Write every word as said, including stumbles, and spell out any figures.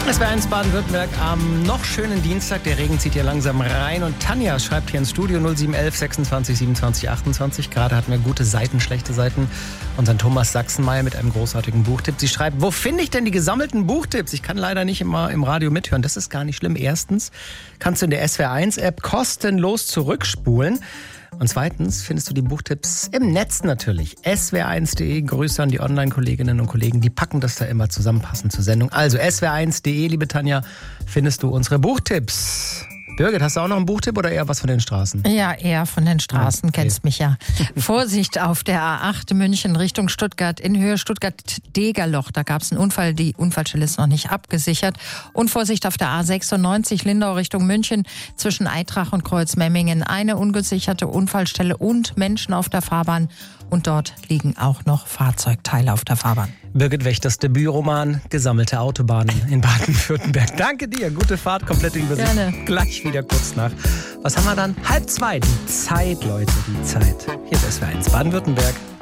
S W R eins Baden-Württemberg am noch schönen Dienstag. Der Regen zieht hier langsam rein. Und Tanja schreibt hier ins Studio null sieben elf sechsundzwanzig siebenundzwanzig achtundzwanzig. Gerade hatten wir gute Seiten, schlechte Seiten. Und dann Thomas Sachsenmeier mit einem großartigen Buchtipp. Sie schreibt, wo finde ich denn die gesammelten Buchtipps? Ich kann leider nicht immer im Radio mithören. Das ist gar nicht schlimm. Erstens kannst du in der S W R eins App kostenlos zurückspulen. Und zweitens findest du die Buchtipps im Netz natürlich. S W R eins punkt de. Grüße an die Online-Kolleginnen und Kollegen. Die packen das da immer zusammenpassend zur Sendung. Also S W R eins punkt de, liebe Tanja, findest du unsere Buchtipps. Birgit, hast du auch noch einen Buchtipp oder eher was von den Straßen? Ja, eher von den Straßen, okay. Kennst mich ja. Vorsicht auf der A acht München Richtung Stuttgart in Höhe Stuttgart-Degerloch. Da gab es einen Unfall, die Unfallstelle ist noch nicht abgesichert. Und Vorsicht auf der A sechsundneunzig Lindau Richtung München zwischen Eitrach und Kreuzmemmingen. Eine ungesicherte Unfallstelle und Menschen auf der Fahrbahn. Und dort liegen auch noch Fahrzeugteile auf der Fahrbahn. Birgit Wächters Debütroman Gesammelte Autobahnen in Baden-Württemberg. Danke dir, gute Fahrt, komplette Übersicht. Gerne. Gleich wieder kurz nach. Was haben wir dann? Halb zwei, die Zeit, Leute, die Zeit. Hier ist S W R eins Baden-Württemberg.